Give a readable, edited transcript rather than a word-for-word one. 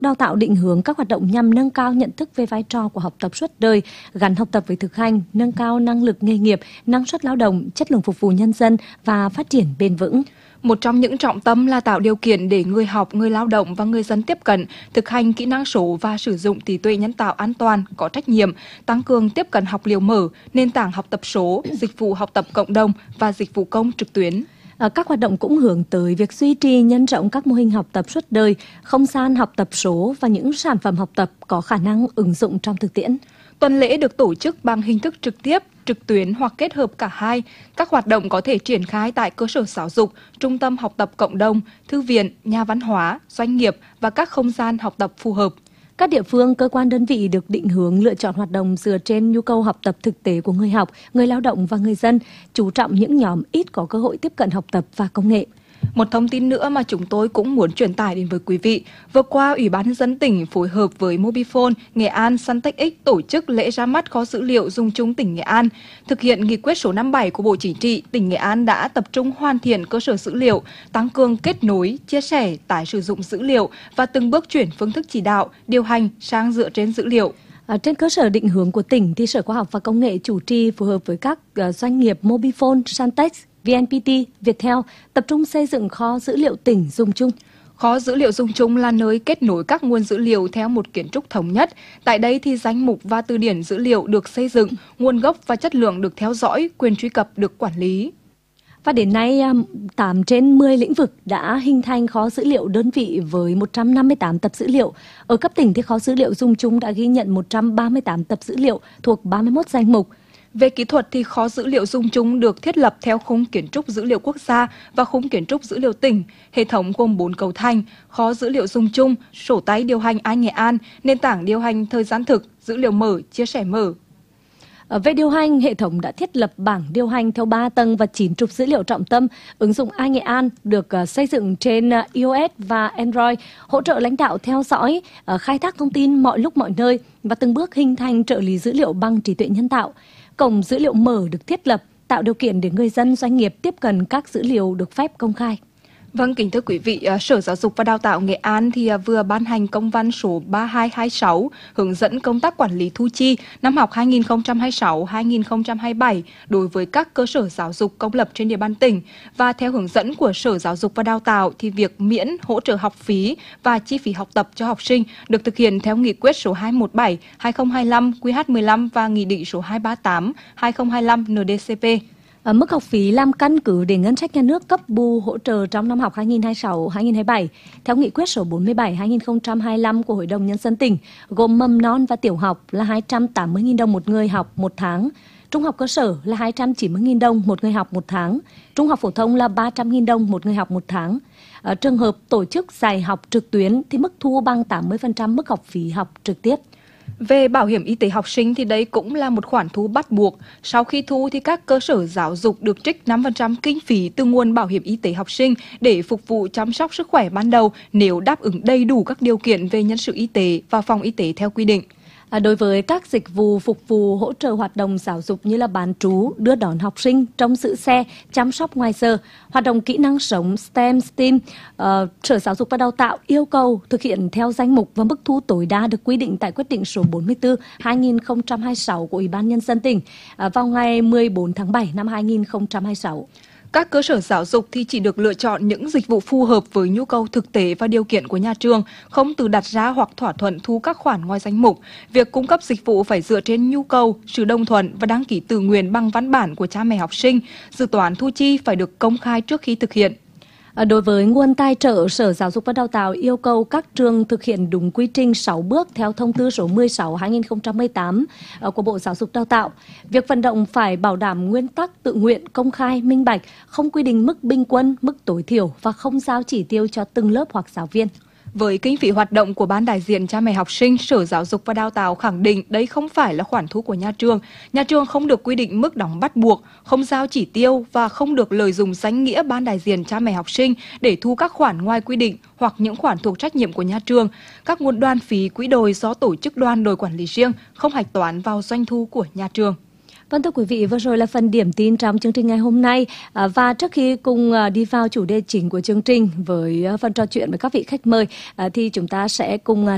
đào tạo định hướng các hoạt động nhằm nâng cao nhận thức về vai trò của học tập suốt đời, gắn học tập với thực hành, nâng cao năng lực nghề nghiệp, năng suất lao động, chất lượng phục vụ nhân dân và phát triển bền vững. Một trong những trọng tâm là tạo điều kiện để người học, người lao động và người dân tiếp cận, thực hành kỹ năng số và sử dụng trí tuệ nhân tạo an toàn, có trách nhiệm, tăng cường tiếp cận học liệu mở, nền tảng học tập số, dịch vụ học tập cộng đồng và dịch vụ công trực tuyến. Các hoạt động cũng hướng tới việc duy trì nhân rộng các mô hình học tập suốt đời, không gian học tập số và những sản phẩm học tập có khả năng ứng dụng trong thực tiễn. Tuần lễ được tổ chức bằng hình thức trực tiếp, trực tuyến hoặc kết hợp cả hai. Các hoạt động có thể triển khai tại cơ sở giáo dục, trung tâm học tập cộng đồng, thư viện, nhà văn hóa, doanh nghiệp và các không gian học tập phù hợp. Các địa phương, cơ quan đơn vị được định hướng lựa chọn hoạt động dựa trên nhu cầu học tập thực tế của người học, người lao động và người dân, chú trọng những nhóm ít có cơ hội tiếp cận học tập và công nghệ. Một thông tin nữa mà chúng tôi cũng muốn truyền tải đến với quý vị. Vừa qua, Ủy ban nhân dân tỉnh phối hợp với Mobifone, Nghệ An, Suntech X tổ chức lễ ra mắt kho dữ liệu dùng chung tỉnh Nghệ An. Thực hiện nghị quyết số 57 của Bộ Chính trị, tỉnh Nghệ An đã tập trung hoàn thiện cơ sở dữ liệu, tăng cường kết nối, chia sẻ, tái sử dụng dữ liệu và từng bước chuyển phương thức chỉ đạo, điều hành sang dựa trên dữ liệu. Trên cơ sở định hướng của tỉnh, thì Sở Khoa học và Công nghệ chủ trì phối hợp với các doanh nghiệp Mobifone, Suntech, VNPT, Viettel tập trung xây dựng kho dữ liệu tỉnh dùng chung. Kho dữ liệu dùng chung là nơi kết nối các nguồn dữ liệu theo một kiến trúc thống nhất. Tại đây thì danh mục và từ điển dữ liệu được xây dựng, nguồn gốc và chất lượng được theo dõi, quyền truy cập được quản lý. Và đến nay, 8 trên 10 lĩnh vực đã hình thành kho dữ liệu đơn vị với 158 tập dữ liệu. Ở cấp tỉnh thì kho dữ liệu dùng chung đã ghi nhận 138 tập dữ liệu thuộc 31 danh mục. Về kỹ thuật thì kho dữ liệu dùng chung được thiết lập theo khung kiến trúc dữ liệu quốc gia và khung kiến trúc dữ liệu tỉnh. Hệ thống gồm 4 cấu thành: kho dữ liệu dùng chung, sổ tay điều hành Nghệ An, nền tảng điều hành thời gian thực, dữ liệu mở, chia sẻ mở. Về điều hành, hệ thống đã thiết lập bảng điều hành theo 3 tầng và 9 trục dữ liệu trọng tâm. Ứng dụng Nghệ An được xây dựng trên iOS và Android, hỗ trợ lãnh đạo theo dõi, khai thác thông tin mọi lúc mọi nơi và từng bước hình thành trợ lý dữ liệu bằng trí tuệ nhân tạo. Cổng dữ liệu mở được thiết lập, tạo điều kiện để người dân, doanh nghiệp tiếp cận các dữ liệu được phép công khai. Vâng, kính thưa quý vị, Sở Giáo dục và Đào tạo Nghệ An thì vừa ban hành công văn số 3226 hướng dẫn công tác quản lý thu chi năm học 2026-2027 đối với các cơ sở giáo dục công lập trên địa bàn tỉnh. Và theo hướng dẫn của Sở Giáo dục và Đào tạo thì việc miễn hỗ trợ học phí và chi phí học tập cho học sinh được thực hiện theo nghị quyết số 217/2025 QH15 và nghị định số 238/2025 NDCP. Mức học phí làm căn cứ để ngân sách nhà nước cấp bù hỗ trợ trong năm học 2026-2027 theo nghị quyết số 47/2025 của Hội đồng Nhân dân tỉnh, gồm mầm non và tiểu học là 280.000 đồng một người học một tháng, trung học cơ sở là 290.000 đồng một người học một tháng, trung học phổ thông là 300.000 đồng một người học một tháng. Trường hợp tổ chức dạy học trực tuyến thì mức thu bằng 80% mức học phí học trực tiếp. Về bảo hiểm y tế học sinh thì đây cũng là một khoản thu bắt buộc. Sau khi thu thì các cơ sở giáo dục được trích 5% kinh phí từ nguồn bảo hiểm y tế học sinh để phục vụ chăm sóc sức khỏe ban đầu nếu đáp ứng đầy đủ các điều kiện về nhân sự y tế và phòng y tế theo quy định. Đối với các dịch vụ phục vụ hỗ trợ hoạt động giáo dục như là bán trú, đưa đón học sinh, trông giữ xe, chăm sóc ngoài giờ, hoạt động kỹ năng sống STEM, Sở Giáo dục và Đào tạo yêu cầu thực hiện theo danh mục và mức thu tối đa được quy định tại quyết định số 44/2026 của Ủy ban Nhân dân tỉnh vào ngày 14 tháng 7 năm 2026. Các cơ sở giáo dục thì chỉ được lựa chọn những dịch vụ phù hợp với nhu cầu thực tế và điều kiện của nhà trường, không tự đặt ra hoặc thỏa thuận thu các khoản ngoài danh mục. Việc cung cấp dịch vụ phải dựa trên nhu cầu, sự đồng thuận và đăng ký tự nguyện bằng văn bản của cha mẹ học sinh. Dự toán thu chi phải được công khai trước khi thực hiện. Đối với nguồn tài trợ, Sở Giáo dục và Đào tạo yêu cầu các trường thực hiện đúng quy trình 6 bước theo thông tư số 16/2018 của Bộ Giáo dục Đào tạo. Việc vận động phải bảo đảm nguyên tắc tự nguyện, công khai, minh bạch, không quy định mức bình quân, mức tối thiểu và không giao chỉ tiêu cho từng lớp hoặc giáo viên. Với kinh phí hoạt động của Ban đại diện cha mẹ học sinh, Sở Giáo dục và Đào tạo khẳng định đây không phải là khoản thu của nhà trường. Nhà trường không được quy định mức đóng bắt buộc, không giao chỉ tiêu và không được lợi dụng danh nghĩa Ban đại diện cha mẹ học sinh để thu các khoản ngoài quy định hoặc những khoản thuộc trách nhiệm của nhà trường. Các nguồn đoàn phí, quỹ đồi do tổ chức đoàn đội quản lý riêng không hạch toán vào doanh thu của nhà trường. Vâng, thưa quý vị, vừa rồi là phần điểm tin trong chương trình ngày hôm nay. Và trước khi cùng đi vào chủ đề chính của chương trình với phần trò chuyện với các vị khách mời thì chúng ta sẽ cùng